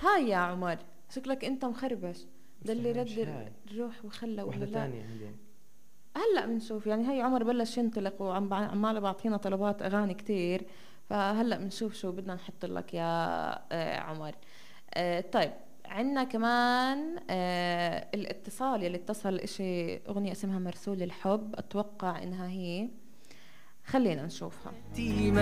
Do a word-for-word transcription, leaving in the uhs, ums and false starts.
هاي يا عمر شكلك انت مخربش. ده اللي رد هاي الروح وخلى ولا واحدة لا؟ تانية عندي. هلا بنشوف يعني. هي عمر بلش ينطلق وعم عماله بعطينا طلبات اغاني كتير، فهلا بنشوف شو بدنا نحط لك يا آه عمر. آه طيب عنا كمان آه الاتصال يلي اتصل اشي اغنية اسمها مرسول الحب، اتوقع انها هي، خلينا نشوفها.